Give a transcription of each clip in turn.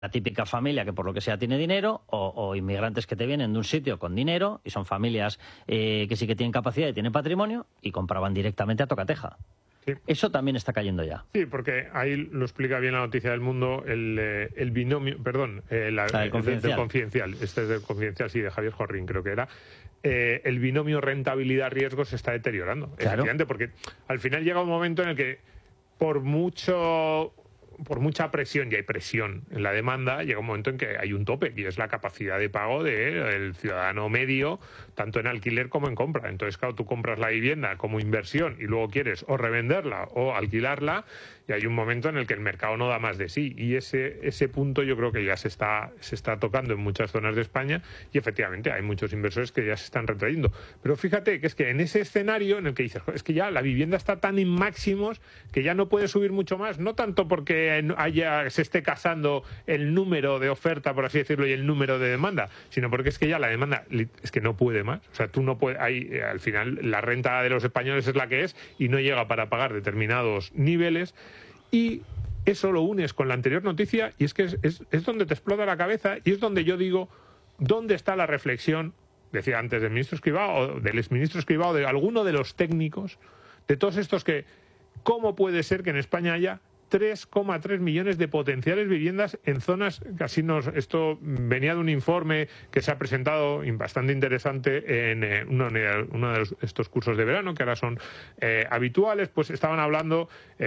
la típica familia que por lo que sea tiene dinero, o inmigrantes que te vienen de un sitio con dinero y son familias que sí que tienen capacidad y tienen patrimonio y compraban directamente a tocateja. Sí. Eso también está cayendo ya. Sí, porque ahí lo explica bien la noticia del Mundo, el binomio, perdón, del Confidencial. Este es del Confidencial, sí, de Javier Jorrín, creo que era. El binomio rentabilidad-riesgo se está deteriorando. Claro. Efectivamente, porque al final llega un momento en el que por mucha presión, y hay presión en la demanda, llega un momento en que hay un tope, y es la capacidad de pago del ciudadano medio, tanto en alquiler como en compra. Entonces, claro, tú compras la vivienda como inversión y luego quieres o revenderla o alquilarla, y hay un momento en el que el mercado no da más de sí. Y ese punto yo creo que ya se está tocando en muchas zonas de España, y efectivamente hay muchos inversores que ya se están retrayendo. Pero fíjate que es que en ese escenario en el que dices, es que ya la vivienda está tan en máximos que ya no puede subir mucho más, no tanto porque se esté casando el número de oferta, por así decirlo, y el número de demanda, sino porque es que ya la demanda es que no puede más. O sea, tú no puedes, al final la renta de los españoles es la que es y no llega para pagar determinados niveles, y eso lo unes con la anterior noticia y es que es donde te explota la cabeza, y es donde yo digo, ¿dónde está la reflexión? Decía antes del ministro Escrivá o del exministro Escrivá o de alguno de los técnicos, de todos estos que, ¿cómo puede ser que en España haya 3,3 millones de potenciales viviendas en zonas casinos? Esto venía de un informe que se ha presentado bastante interesante en uno de estos cursos de verano, que ahora son habituales. Pues estaban hablando,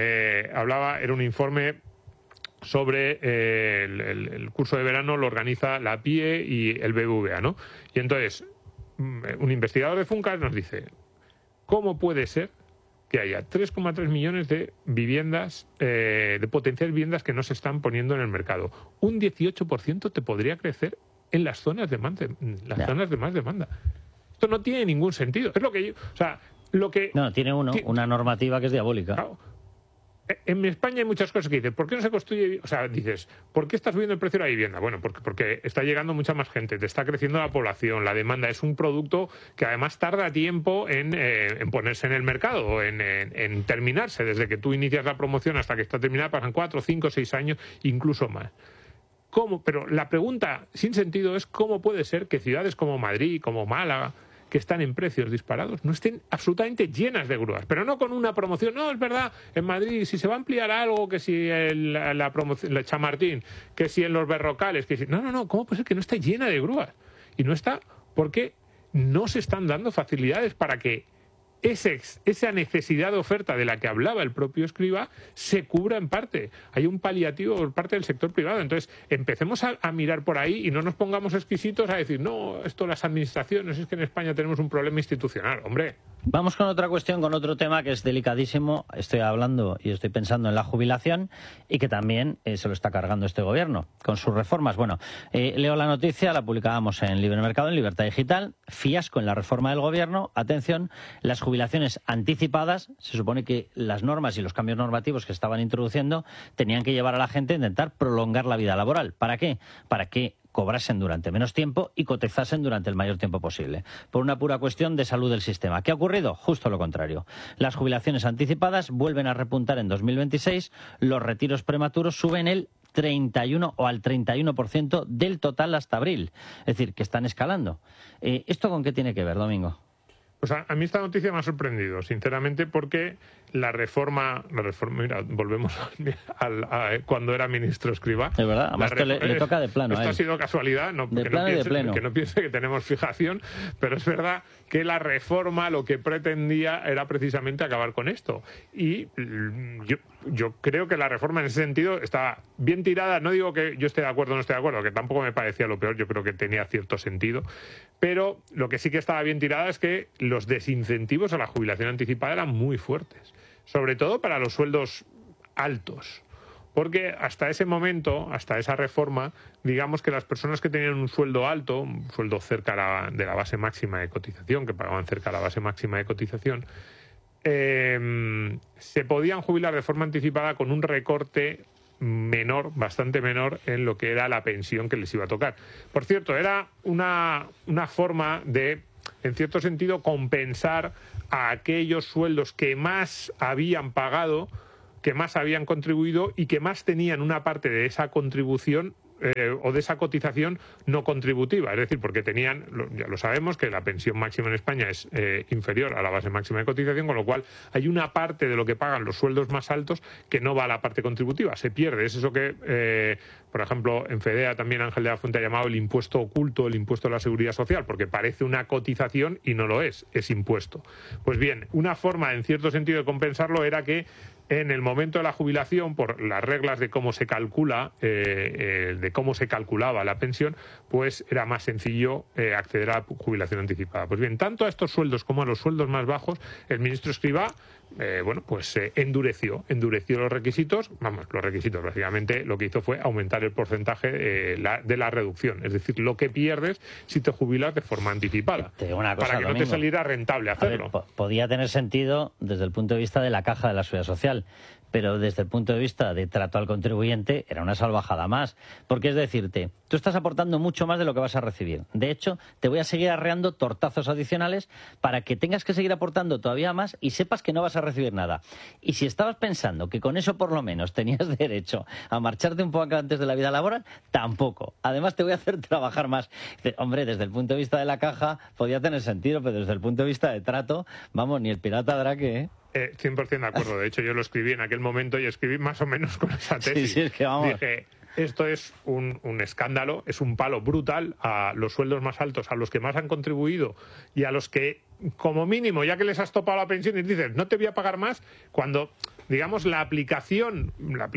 era un informe sobre el curso de verano, lo organiza la PIE y el BBVA, ¿no? Y entonces, un investigador de Funcas nos dice, ¿cómo puede ser que haya 3,3 millones de viviendas, de potenciales viviendas que no se están poniendo en el mercado? Un 18% te podría crecer en las zonas de más demanda. Esto no tiene ningún sentido. Es lo que tiene una normativa que es diabólica. Claro. En España hay muchas cosas que dicen, ¿por qué no se construye? O sea, dices, ¿por qué está subiendo el precio de la vivienda? Bueno, porque está llegando mucha más gente, te está creciendo la población, la demanda. Es un producto que además tarda tiempo en ponerse en el mercado, en terminarse. Desde que tú inicias la promoción hasta que está terminada pasan 4, 5, 6 años, incluso más. ¿Cómo? Pero la pregunta sin sentido es ¿cómo puede ser que ciudades como Madrid, como Málaga, que están en precios disparados, no estén absolutamente llenas de grúas? Pero no con una promoción. No, es verdad, en Madrid, si se va a ampliar algo, que si la promoción, la Chamartín, que si en los Berrocales, que si... No, ¿cómo puede ser que no esté llena de grúas? Y no está porque no se están dando facilidades para que esa necesidad de oferta de la que hablaba el propio Escrivá se cubra en parte. Hay un paliativo por parte del sector privado. Entonces, empecemos a mirar por ahí y no nos pongamos exquisitos a decir, no, esto las administraciones, es que en España tenemos un problema institucional. Hombre. Vamos con otra cuestión, con otro tema que es delicadísimo. Estoy hablando y estoy pensando en la jubilación y que también se lo está cargando este gobierno con sus reformas. Bueno, leo la noticia, la publicábamos en Libre Mercado, en Libertad Digital. Fiasco en la reforma del gobierno. Atención, las jubilaciones anticipadas. Se supone que las normas y los cambios normativos que estaban introduciendo tenían que llevar a la gente a intentar prolongar la vida laboral. ¿Para qué? Para que cobrasen durante menos tiempo y cotizasen durante el mayor tiempo posible, por una pura cuestión de salud del sistema. ¿Qué ha ocurrido? Justo lo contrario. Las jubilaciones anticipadas vuelven a repuntar en 2026, los retiros prematuros suben el 31 o al 31% del total hasta abril. Es decir, que están escalando. ¿Esto con qué tiene que ver, Domingo? Pues a mí esta noticia me ha sorprendido, sinceramente, porque la reforma, mira, volvemos a cuando era ministro Escrivá. Es verdad, además le toca de plano. Esto ha sido casualidad, que no piense que tenemos fijación, pero es verdad que la reforma lo que pretendía era precisamente acabar con esto. Y yo creo que la reforma en ese sentido está bien tirada. No digo que yo esté de acuerdo o no esté de acuerdo, que tampoco me parecía lo peor, yo creo que tenía cierto sentido. Pero lo que sí que estaba bien tirada es que los desincentivos a la jubilación anticipada eran muy fuertes, sobre todo para los sueldos altos. Porque hasta ese momento, hasta esa reforma, digamos que las personas que tenían un sueldo alto, un sueldo cerca de la base máxima de cotización, que pagaban cerca de la base máxima de cotización, se podían jubilar de forma anticipada con un recorte menor, bastante menor, en lo que era la pensión que les iba a tocar. Por cierto, era una forma de, en cierto sentido, compensar a aquellos sueldos que más habían pagado, que más habían contribuido y que más tenían una parte de esa contribución o de esa cotización no contributiva, es decir, porque tenían, ya lo sabemos, que la pensión máxima en España es inferior a la base máxima de cotización, con lo cual hay una parte de lo que pagan los sueldos más altos que no va a la parte contributiva, se pierde. Es eso que, por ejemplo, en FEDEA también Ángel de la Fuente ha llamado el impuesto oculto, el impuesto a la seguridad social, porque parece una cotización y no lo es impuesto. Pues bien, una forma, en cierto sentido, de compensarlo era que en el momento de la jubilación, por las reglas de cómo se calcula, de cómo se calculaba la pensión, pues era más sencillo acceder a la jubilación anticipada. Pues bien, tanto a estos sueldos como a los sueldos más bajos, el ministro Escrivá endureció los requisitos. Vamos, los requisitos, básicamente lo que hizo fue aumentar el porcentaje de la reducción, es decir, lo que pierdes si te jubilas de forma anticipada, para que no te saliera rentable hacerlo. A ver, podía tener sentido desde el punto de vista de la caja de la Seguridad Social, pero desde el punto de vista de trato al contribuyente era una salvajada más, porque es decirte, tú estás aportando mucho más de lo que vas a recibir. De hecho, te voy a seguir arreando tortazos adicionales para que tengas que seguir aportando todavía más y sepas que no vas a recibir nada. Y si estabas pensando que con eso por lo menos tenías derecho a marcharte un poco antes de la vida laboral, tampoco. Además te voy a hacer trabajar más. Hombre, desde el punto de vista de la caja podía tener sentido, pero desde el punto de vista de trato, vamos, ni el pirata Drake, ¿eh? 100% de acuerdo. De hecho, yo lo escribí en aquel momento y escribí más o menos con esa tesis. Sí, es que vamos. Dije, esto es un escándalo, es un palo brutal a los sueldos más altos, a los que más han contribuido y a los que, como mínimo, ya que les has topado la pensión y dices, no te voy a pagar más, cuando, digamos, la aplicación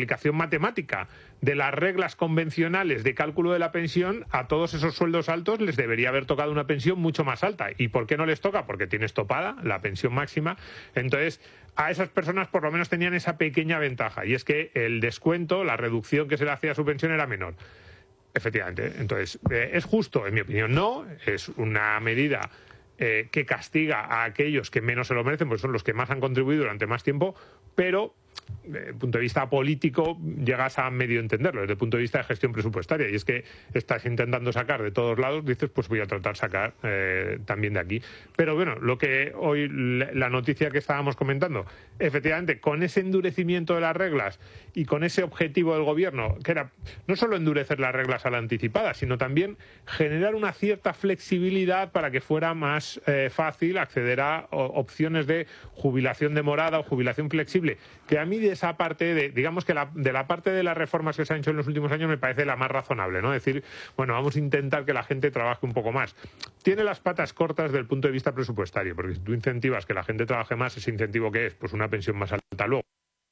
matemática de las reglas convencionales de cálculo de la pensión, a todos esos sueldos altos les debería haber tocado una pensión mucho más alta. ¿Y por qué no les toca? Porque tienes topada la pensión máxima. Entonces, a esas personas por lo menos tenían esa pequeña ventaja, y es que el descuento, la reducción que se le hacía a su pensión era menor. Efectivamente. Entonces, ¿es justo? En mi opinión, no. Es una medida que castiga a aquellos que menos se lo merecen, porque son los que más han contribuido durante más tiempo, pero desde el punto de vista político llegas a medio entenderlo, desde el punto de vista de gestión presupuestaria, y es que estás intentando sacar de todos lados, dices, pues voy a tratar de sacar también de aquí. Pero bueno, lo que hoy, la noticia que estábamos comentando, efectivamente, con ese endurecimiento de las reglas y con ese objetivo del gobierno, que era no solo endurecer las reglas a la anticipada, sino también generar una cierta flexibilidad para que fuera más fácil acceder a opciones de jubilación demorada o jubilación flexible, que a mí de esa parte, digamos que de la parte de las reformas que se han hecho en los últimos años me parece la más razonable, ¿no? Decir, bueno, vamos a intentar que la gente trabaje un poco más. Tiene las patas cortas desde el punto de vista presupuestario, porque si tú incentivas que la gente trabaje más, ese incentivo que es, pues una pensión más alta luego.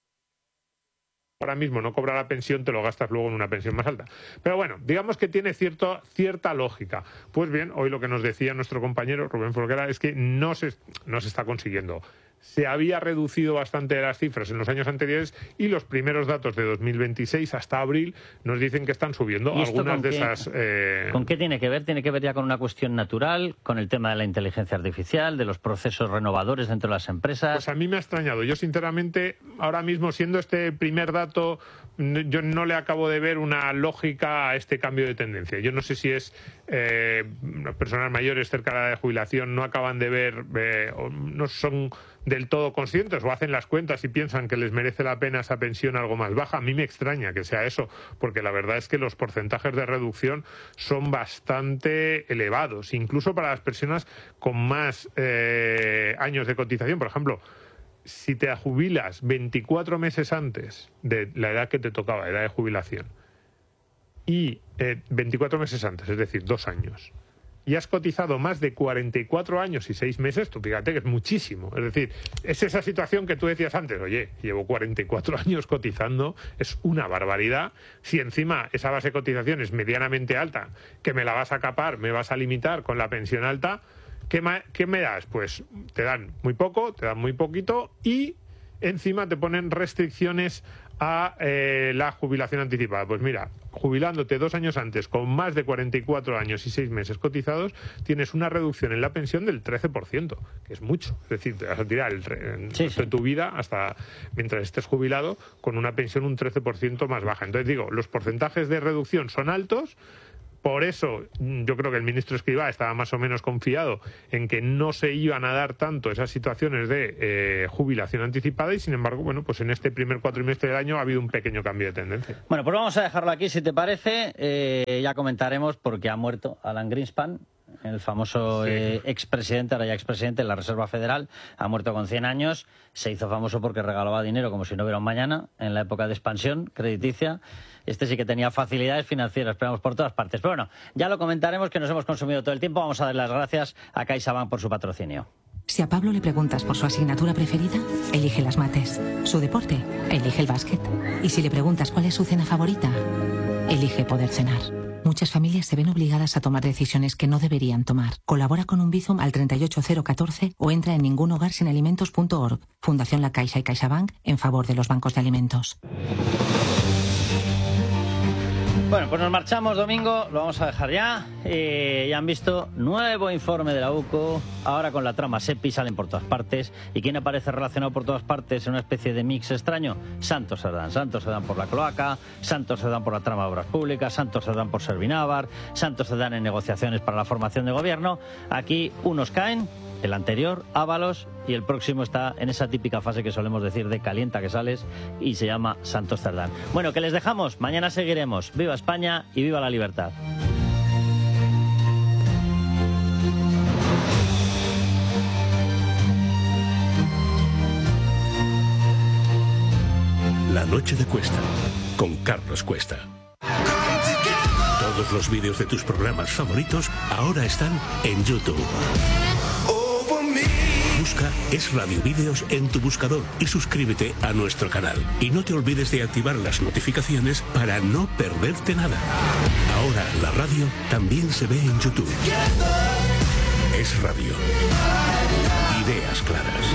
Ahora mismo no cobrar la pensión, te lo gastas luego en una pensión más alta. Pero bueno, digamos que tiene cierta lógica. Pues bien, hoy lo que nos decía nuestro compañero Rubén Folguera es que no se está consiguiendo. Se había reducido bastante las cifras en los años anteriores y los primeros datos de 2026 hasta abril nos dicen que están subiendo algunas de esas... ¿Con qué tiene que ver? ¿Tiene que ver ya con una cuestión natural, con el tema de la inteligencia artificial, de los procesos renovadores dentro de las empresas? Pues a mí me ha extrañado. Yo, sinceramente, ahora mismo, siendo este primer dato, yo no le acabo de ver una lógica a este cambio de tendencia. Yo no sé si es personas mayores cerca de la edad de jubilación no acaban de ver, o no son del todo conscientes o hacen las cuentas y piensan que les merece la pena esa pensión algo más baja. A mí me extraña que sea eso, porque la verdad es que los porcentajes de reducción son bastante elevados, incluso para las personas con más años de cotización. Por ejemplo, si te jubilas 24 meses antes de la edad que te tocaba, edad de jubilación, y 24 meses antes, es decir, 2 años, y has cotizado más de 44 años y 6 meses, tú fíjate que es muchísimo. Es decir, es esa situación que tú decías antes, oye, llevo 44 años cotizando, es una barbaridad. Si encima esa base de cotización es medianamente alta, que me la vas a capar, me vas a limitar con la pensión alta, ¿qué me das? Pues te dan muy poco, te dan muy poquito y encima te ponen restricciones a la jubilación anticipada. Pues mira, jubilándote 2 años antes con más de 44 años y 6 meses cotizados, tienes una reducción en la pensión del 13%, que es mucho. Es decir, te vas a tirar el resto de tu vida hasta mientras estés jubilado con una pensión un 13% más baja. Entonces digo, los porcentajes de reducción son altos, Por eso yo creo que el ministro Escrivá estaba más o menos confiado en que no se iban a dar tanto esas situaciones de jubilación anticipada y, sin embargo, bueno, pues en este primer cuatrimestre del año ha habido un pequeño cambio de tendencia. Bueno, pues vamos a dejarlo aquí, si te parece. Ya comentaremos porque ha muerto Alan Greenspan, el famoso expresidente, ahora ya expresidente de la Reserva Federal. Ha muerto con 100 años. Se hizo famoso porque regalaba dinero como si no hubiera un mañana en la época de expansión crediticia. Este sí que tenía facilidades financieras, esperamos por todas partes. Pero bueno, ya lo comentaremos, que nos hemos consumido todo el tiempo. Vamos a dar las gracias a CaixaBank por su patrocinio. Si a Pablo le preguntas por su asignatura preferida, elige las mates. Su deporte, elige el básquet. Y si le preguntas cuál es su cena favorita, elige poder cenar. Muchas familias se ven obligadas a tomar decisiones que no deberían tomar. Colabora con un Bizum al 38014 o entra en ningunhogarsinalimentos.org. Fundación La Caixa y CaixaBank en favor de los bancos de alimentos. Bueno, pues nos marchamos, Domingo, lo vamos a dejar ya. Ya han visto, nuevo informe de la UCO, ahora con la trama SEPI, salen por todas partes. ¿Y quién aparece relacionado por todas partes en una especie de mix extraño? Santos Cerdán por la cloaca, Santos Cerdán por la trama de obras públicas, Santos Cerdán por Servinávar, Santos Cerdán en negociaciones para la formación de gobierno. Aquí unos caen, el anterior, Ábalos, y el próximo está en esa típica fase que solemos decir de calienta que sales, y se llama Santos Cerdán. Bueno, que les dejamos, mañana seguiremos. ¡Viva España y viva la libertad! La noche de Cuesta, con Carlos Cuesta. Todos los vídeos de tus programas favoritos ahora están en YouTube. Busca Es Radio Vídeos en tu buscador y suscríbete a nuestro canal. Y no te olvides de activar las notificaciones para no perderte nada. Ahora la radio también se ve en YouTube. Es Radio. Ideas claras.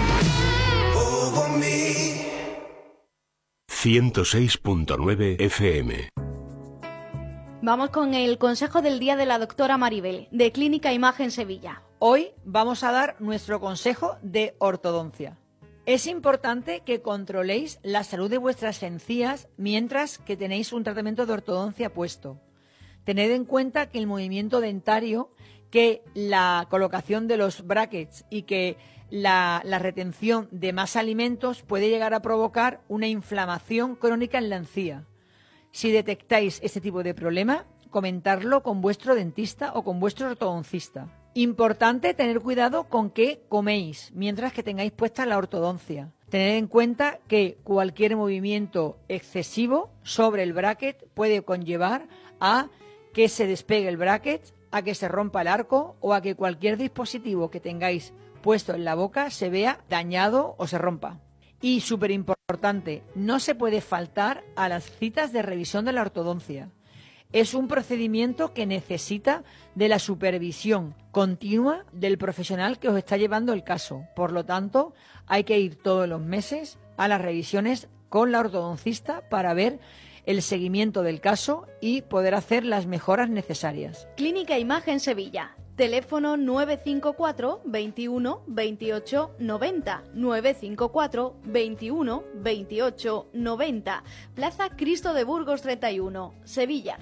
106.9 FM. Vamos con el consejo del día de la doctora Maribel, de Clínica Imagen Sevilla. Hoy vamos a dar nuestro consejo de ortodoncia. Es importante que controléis la salud de vuestras encías mientras que tenéis un tratamiento de ortodoncia puesto. Tened en cuenta que el movimiento dentario, que la colocación de los brackets y que la retención de más alimentos puede llegar a provocar una inflamación crónica en la encía. Si detectáis este tipo de problema, comentarlo con vuestro dentista o con vuestro ortodoncista. Importante tener cuidado con qué coméis mientras que tengáis puesta la ortodoncia. Tened en cuenta que cualquier movimiento excesivo sobre el bracket puede conllevar a que se despegue el bracket, a que se rompa el arco o a que cualquier dispositivo que tengáis puesto en la boca se vea dañado o se rompa. Y súper importante, no se puede faltar a las citas de revisión de la ortodoncia. Es un procedimiento que necesita de la supervisión continua del profesional que os está llevando el caso. Por lo tanto, hay que ir todos los meses a las revisiones con la ortodoncista para ver el seguimiento del caso y poder hacer las mejoras necesarias. Clínica Imagen Sevilla. Teléfono 954 21 28 90, 954 21 28 90, Plaza Cristo de Burgos 31, Sevilla.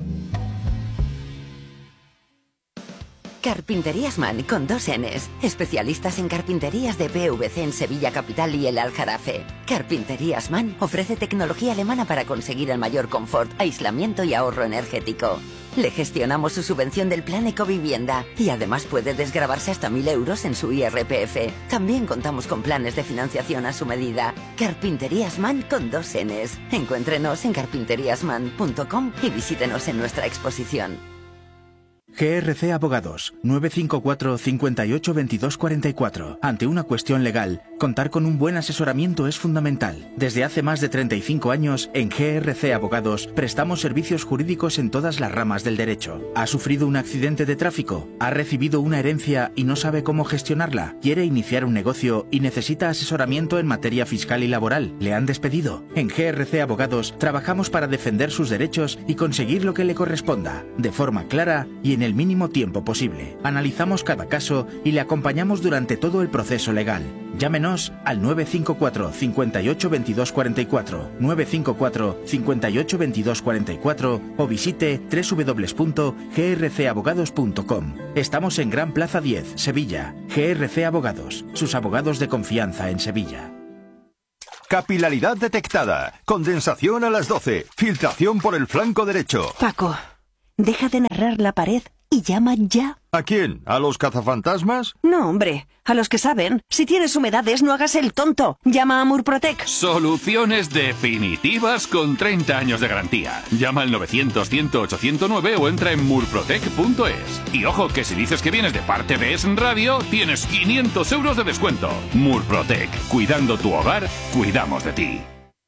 Carpinterías Man con 2 Ns. Especialistas en carpinterías de PVC en Sevilla Capital y el Aljarafe. Carpinterías Man ofrece tecnología alemana para conseguir el mayor confort, aislamiento y ahorro energético. Le gestionamos su subvención del Plan Ecovivienda y además puede desgravarse hasta 1.000 euros en su IRPF. También contamos con planes de financiación a su medida. Carpinterías Man con 2 Ns. Encuéntrenos en carpinteriasman.com y visítenos en nuestra exposición. GRC Abogados, 954 58 22 44. Ante una cuestión legal, contar con un buen asesoramiento es fundamental. Desde hace más de 35 años, en GRC Abogados, prestamos servicios jurídicos en todas las ramas del derecho. ¿Ha sufrido un accidente de tráfico? ¿Ha recibido una herencia y no sabe cómo gestionarla? ¿Quiere iniciar un negocio y necesita asesoramiento en materia fiscal y laboral? ¿Le han despedido? En GRC Abogados, trabajamos para defender sus derechos y conseguir lo que le corresponda, de forma clara y en el el mínimo tiempo posible. Analizamos cada caso y le acompañamos durante todo el proceso legal. Llámenos al 954 58 22 44, 954 58 22 44 o visite www.grcabogados.com. Estamos en Gran Plaza 10, Sevilla. GRC Abogados, sus abogados de confianza en Sevilla. Capilaridad detectada. Condensación a las 12. Filtración por el flanco derecho. Paco, deja de narrar la pared y llama ya. ¿A quién? ¿A los cazafantasmas? No, hombre, a los que saben. Si tienes humedades, no hagas el tonto. Llama a Murprotec. Soluciones definitivas con 30 años de garantía. Llama al 900-100-809 o entra en murprotec.es. Y ojo, que si dices que vienes de parte de Es Radio, tienes 500 euros de descuento. Murprotec. Cuidando tu hogar, cuidamos de ti.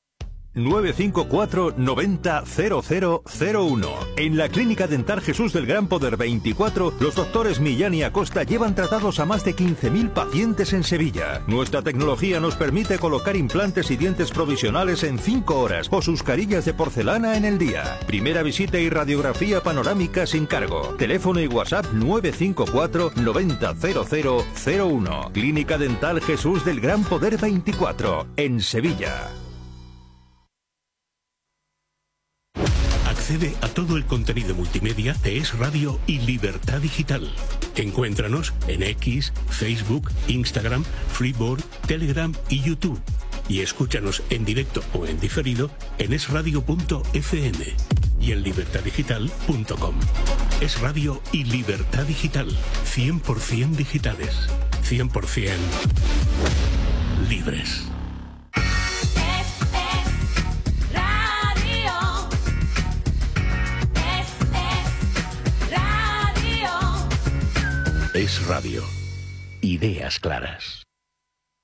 954 90 0001. En la Clínica Dental Jesús del Gran Poder 24, los doctores Millán y Acosta llevan tratados a más de 15.000 pacientes en Sevilla. Nuestra tecnología nos permite colocar implantes y dientes provisionales en 5 horas o sus carillas de porcelana en el día. Primera visita y radiografía panorámica sin cargo. Teléfono y WhatsApp 954 90 0001. Clínica Dental Jesús del Gran Poder 24, en Sevilla. Accede a todo el contenido multimedia de Es Radio y Libertad Digital. Encuéntranos en X, Facebook, Instagram, Freeboard, Telegram y YouTube. Y escúchanos en directo o en diferido en esradio.fm y en libertaddigital.com. Es Radio y Libertad Digital. 100% digitales. 100% libres. Es Radio. Ideas claras.